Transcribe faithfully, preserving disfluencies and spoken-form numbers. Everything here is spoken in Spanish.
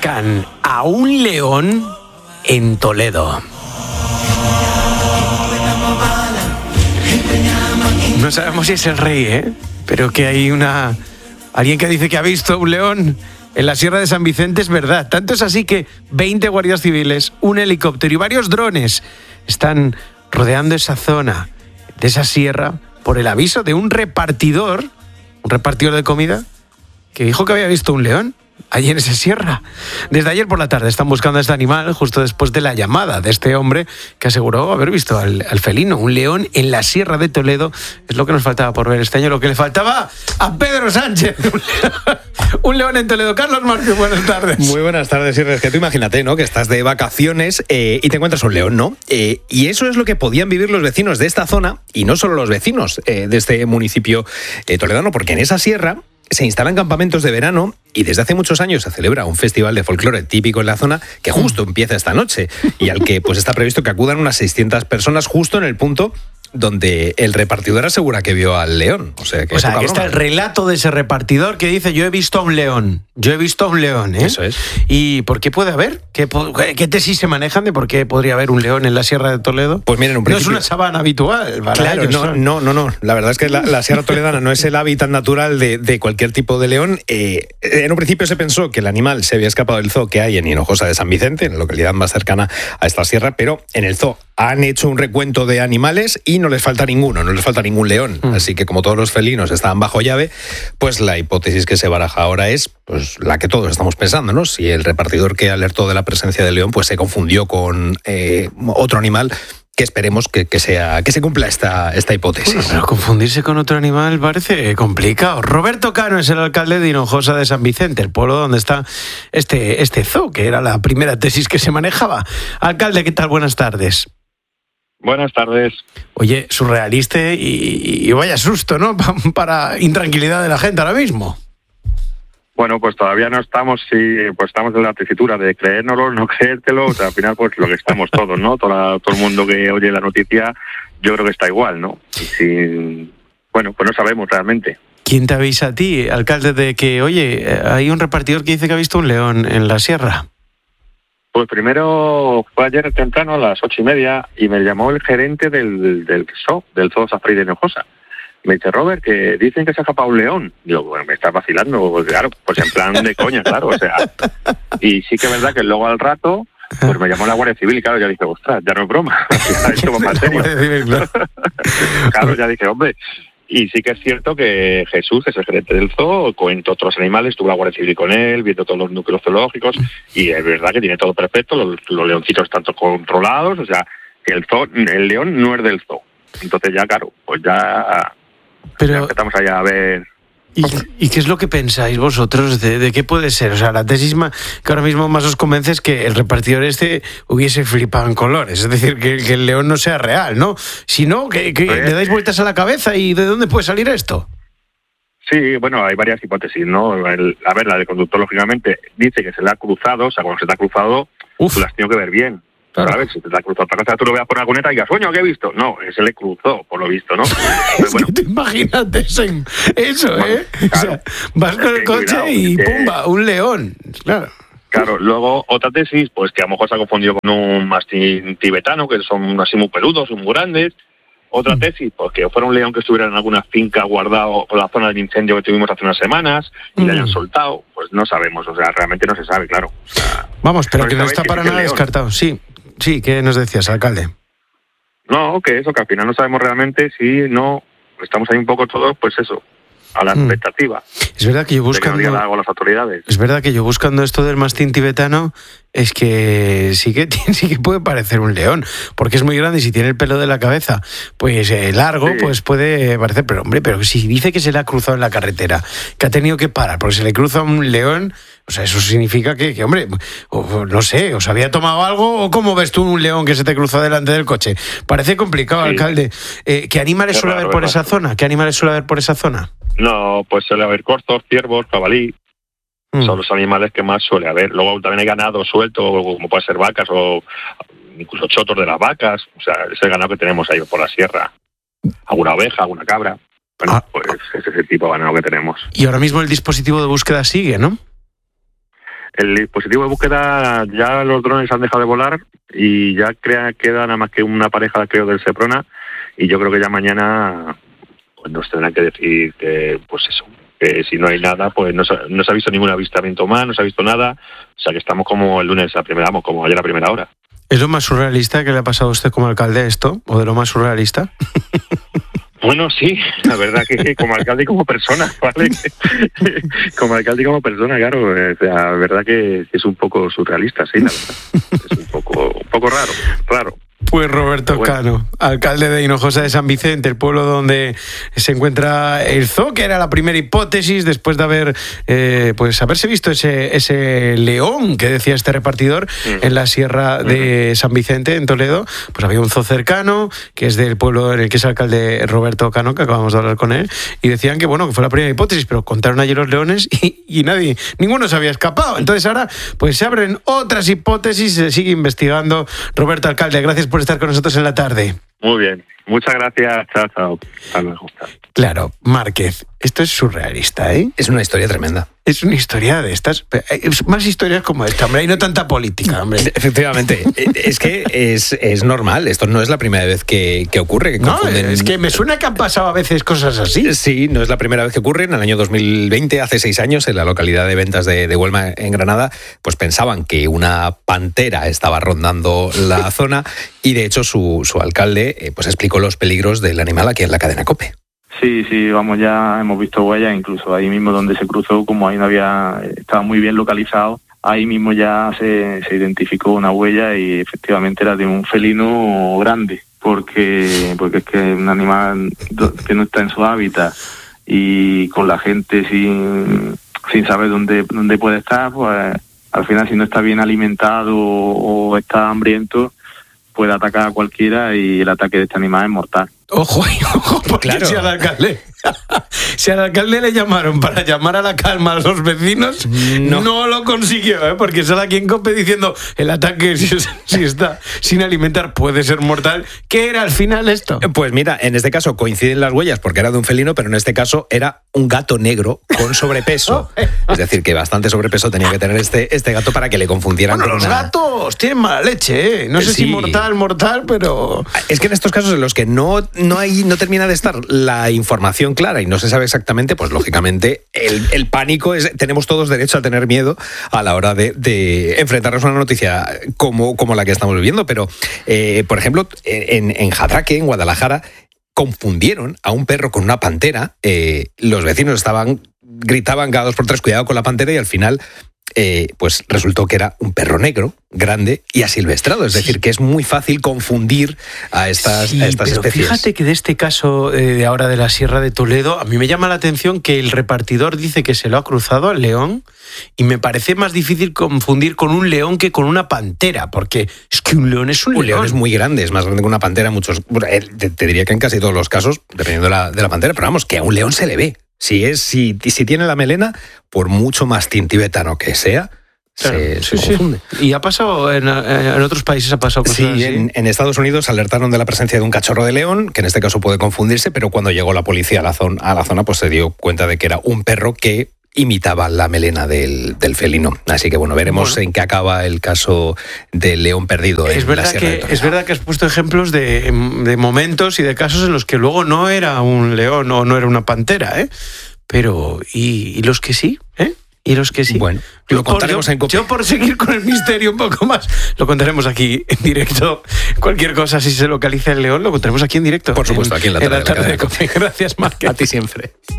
buscan a un león en Toledo. No sabemos si es el rey, ¿eh? Pero que hay una... Alguien que dice que ha visto un león en la Sierra de San Vicente, es verdad. Tanto es así que veinte guardias civiles, un helicóptero y varios drones están rodeando esa zona de esa sierra por el aviso de un repartidor, un repartidor de comida, que dijo que había visto un león allí en esa sierra. Desde ayer por la tarde están buscando a este animal justo después de la llamada de este hombre que aseguró haber visto al, al felino, un león en la Sierra de Toledo. Es lo que nos faltaba por ver este año, lo que le faltaba a Pedro Sánchez. Un león en Toledo. Carlos Márquez, buenas tardes. Muy buenas tardes, Irres. Que tú imagínate, ¿no? Que estás de vacaciones eh, y te encuentras un león, ¿no? Eh, y eso es lo que podían vivir los vecinos de esta zona, y no solo los vecinos eh, de este municipio eh, toledano, porque en esa sierra se instalan campamentos de verano y desde hace muchos años se celebra un festival de folclore típico en la zona que justo empieza esta noche y al que pues está previsto que acudan unas seiscientas personas justo en el punto donde el repartidor asegura que vio al león. O sea, que, o sea, que está el relato de ese repartidor que dice: yo he visto a un león, yo he visto a un león, ¿eh? Eso es. ¿Y por qué puede haber? ¿Qué, qué tesis se manejan de por qué podría haber un león en la Sierra de Toledo? Pues miren, un principio... No es una sabana habitual para claro, ellos, no, no, no, no. La verdad es que la, la Sierra Toledana no es el hábitat natural de, de cualquier tipo de león. Eh, en un principio se pensó que el animal se había escapado del zoo que hay en Hinojosa de San Vicente, en la localidad más cercana a esta sierra, pero en el zoo han hecho un recuento de animales y no les falta ninguno, no les falta ningún león. Mm. Así que como todos los felinos estaban bajo llave, pues la hipótesis que se baraja ahora es pues la que todos estamos pensando, ¿no? Si el repartidor que alertó de la presencia del león pues se confundió con eh, otro animal, que esperemos que, que, sea, que se cumpla esta, esta hipótesis. Bueno, pero confundirse con otro animal parece complicado. Roberto Cano es el alcalde de Hinojosa de San Vicente, el pueblo donde está este, este zoo, que era la primera tesis que se manejaba. Alcalde, ¿qué tal? Buenas tardes. Buenas tardes. Oye, surrealista y, y vaya susto, ¿no? Para intranquilidad de la gente ahora mismo. Bueno, pues todavía no estamos, sí, pues estamos en la tesitura de creérnoslo, no creértelo, o sea, al final pues lo que estamos todos, ¿no? Todo, todo el mundo que oye la noticia, yo creo que está igual, ¿no? Y si, bueno, pues no sabemos realmente. ¿Quién te avisa a ti, alcalde, de que, oye, hay un repartidor que dice que ha visto un león en la sierra? Pues primero fue ayer temprano a las ocho y media y me llamó el gerente del, del zoo, del zoo Safari de Hinojosa. Me dice: Robert, que dicen que se ha escapado un león. Digo, bueno, me estás vacilando, pues, claro, pues en plan de coña, claro, o sea. Y sí que es verdad que luego al rato, pues me llamó la Guardia Civil y claro, ya dije, ostras, ya no es broma, ya esto va más serio. Claro, ya dije, hombre. Y sí que es cierto que Jesús, que es el gerente del zoo, cuenta otros animales, tuvo la Guardia Civil con él, viendo todos los núcleos zoológicos, y es verdad que tiene todo perfecto, los, los leoncitos están todos controlados, o sea, que el zoo, el león no es del zoo. Entonces ya, claro, pues ya, Pero... ya empezamos allá a ver... ¿Y, ¿Y qué es lo que pensáis vosotros de, de qué puede ser? O sea, la tesis más, que ahora mismo más os convence es que el repartidor este hubiese flipado en colores. Es decir, que, que el león no sea real, ¿no? Si no, que, que le dais vueltas a la cabeza. ¿Y de dónde puede salir esto? Sí, bueno, hay varias hipótesis, ¿no? El, a ver, la del conductor, lógicamente, dice que se le ha cruzado. O sea, cuando se te ha cruzado, Uf. tú la has tenido que ver bien. Claro. ¿Sabes? Si te la cruzado otra cosa, tú lo veas por la cuneta y digas, coño, ¿qué he visto? No, se le cruzó, por lo visto, ¿no? Es bueno. que te imagínate eso, eso bueno, ¿eh? Claro. O sea, vas con el coche cuidado, y que... ¡pumba! Un león. Claro. Claro, luego otra tesis, pues que a lo mejor se ha confundido con un mastín tibetano, que son así muy peludos, muy grandes. Otra tesis, pues que fuera un león que estuviera en alguna finca guardado por la zona del incendio que tuvimos hace unas semanas y mm. le hayan soltado. Pues no sabemos, o sea, realmente no se sabe, claro. O sea, Vamos, pero no que no está para nada descartado, sí. Sí, ¿qué nos decías, alcalde? No, que eso, que al final no sabemos realmente si no, estamos ahí un poco todos, pues eso, a la mm. expectativa. Es verdad que yo buscando... De que no digan algo las autoridades. Es verdad que yo buscando esto del mastín tibetano, es que sí que sí que puede parecer un león, porque es muy grande y si tiene el pelo de la cabeza, pues eh, largo, sí. pues puede parecer, pero hombre, pero si dice que se le ha cruzado en la carretera, que ha tenido que parar, porque se le cruza un león... O sea, eso significa que, que hombre, o, no sé, ¿os había tomado algo o cómo ves tú un león que se te cruzó delante del coche? Parece complicado, sí. alcalde. Eh, ¿Qué animales Qué suele raro, haber por esa raro. zona? ¿Qué animales suele haber por esa zona? No, pues suele haber corzos, ciervos, jabalí. Mm. Son los animales que más suele haber. Luego también hay ganado suelto, como puede ser vacas o incluso chotos de las vacas. O sea, ese ganado que tenemos ahí por la sierra. Alguna oveja, alguna cabra. Bueno, ah. pues ese es el tipo de ganado que tenemos. Y ahora mismo el dispositivo de búsqueda sigue, ¿no? el dispositivo de búsqueda, ya los drones han dejado de volar y ya crea, queda nada más que una pareja, creo, del Seprona, y yo creo que ya mañana pues nos tendrán que decir que, pues eso, que si no hay nada, pues no se, no se ha visto ningún avistamiento más, no se ha visto nada, o sea que estamos como el lunes a primera, vamos, como ayer a primera hora. ¿Es lo más surrealista que le ha pasado a usted como alcalde esto? ¿O de lo más surrealista? Bueno, sí, la verdad que como alcalde y como persona, ¿vale? Como alcalde y como persona, claro, o sea, la verdad que es un poco surrealista, sí, la verdad. Es un poco, un poco raro, raro. Pues Roberto bueno. Cano, alcalde de Hinojosa de San Vicente, el pueblo donde se encuentra el zoo, que era la primera hipótesis después de haber eh, pues haberse visto ese, ese león que decía este repartidor mm. en la sierra de mm. San Vicente, en Toledo. Pues había un zoo cercano, que es del pueblo en el que es alcalde Roberto Cano, que acabamos de hablar con él, y decían que bueno, que fue la primera hipótesis, pero contaron allí los leones y, y nadie, ninguno se había escapado. Entonces ahora pues se abren otras hipótesis y se sigue investigando. Roberto, alcalde, gracias por estar con nosotros en la tarde. Muy bien, muchas gracias, chao, chao. Hasta luego. Claro, Márquez, esto es surrealista, ¿eh? Es una historia tremenda. Es una historia de estas, más historias como esta, hombre, y no tanta política, hombre. Efectivamente, es que es, es normal, esto no es la primera vez que, que ocurre. Que no, confunden... es que me suena que han pasado a veces cosas así. Sí, no es la primera vez que ocurre. En el año dos mil veinte, hace seis años, en la localidad de Ventas de, de Huelma, en Granada, pues pensaban que una pantera estaba rondando la zona y de hecho su, su alcalde pues explicó los peligros del animal aquí en la cadena COPE. Sí, sí, vamos, ya hemos visto huellas, incluso ahí mismo donde se cruzó, como ahí no había, estaba muy bien localizado, ahí mismo ya se, se identificó una huella y efectivamente era de un felino grande, porque porque es que es un animal que no está en su hábitat y con la gente sin, sin saber dónde, dónde puede estar, pues al final si no está bien alimentado o está hambriento, puede atacar a cualquiera y el ataque de este animal es mortal. Ojo, ojo, porque claro. si al alcalde, si al alcalde le llamaron para llamar a la calma a los vecinos, no, no lo consiguió, ¿eh? Porque sale aquí en COPE diciendo el ataque, si, si está sin alimentar, puede ser mortal. ¿Qué era al final esto? Pues mira, en este caso coinciden las huellas porque era de un felino, pero en este caso era un gato negro con sobrepeso. Es decir, que bastante sobrepeso tenía que tener este, este gato para que le confundieran bueno, con los una... gatos tienen mala leche, ¿eh? No sé sí. si mortal, mortal, pero... Es que en estos casos en los que no... no hay no termina de estar la información clara y no se sabe exactamente, pues lógicamente el, el pánico es, tenemos todos derecho a tener miedo a la hora de, de enfrentarnos a una noticia como, como la que estamos viviendo, pero eh, por ejemplo en, en Jadraque, en Guadalajara, confundieron a un perro con una pantera, eh, los vecinos estaban gritaban cada dos por tres cuidado con la pantera y al final Eh, pues resultó que era un perro negro, grande y asilvestrado. Es sí. decir, que es muy fácil confundir a estas, sí, a estas pero especies. Fíjate que de este caso eh, de ahora de la Sierra de Toledo, a mí me llama la atención que el repartidor dice que se lo ha cruzado al león y me parece más difícil confundir con un león que con una pantera, porque es que un león es un, un león. león es muy grande, es más grande que una pantera. Muchos, te, te diría que en casi todos los casos, dependiendo de la, de la pantera, pero vamos, que a un león se le ve. Si es, si, si tiene la melena, por mucho mastín tibetano que sea, claro, se, sí, se confunde. Sí. Y ha pasado, en, en otros países ha pasado cosas sí, así. En, en Estados Unidos alertaron de la presencia de un cachorro de león, que en este caso puede confundirse, pero cuando llegó la policía a la zona, a la zona pues se dio cuenta de que era un perro que imitaba la melena del, del felino. Así que bueno, veremos bueno. en qué acaba el caso del león perdido es en verdad la Sierra que, de Toledo. Es verdad que has puesto ejemplos de, de momentos y de casos en los que luego no era un león o no era una pantera, ¿eh? Pero, ¿y, y los que sí? ¿Eh? ¿Y los que sí? Bueno, lo contaremos yo, en COPE. Yo por seguir con el misterio un poco más, lo contaremos aquí en directo. Cualquier cosa, si se localiza el león, lo contaremos aquí en directo. Por supuesto, en, aquí en la tarde, en la tarde de, de COPE. Gracias, Márquez. A ti siempre.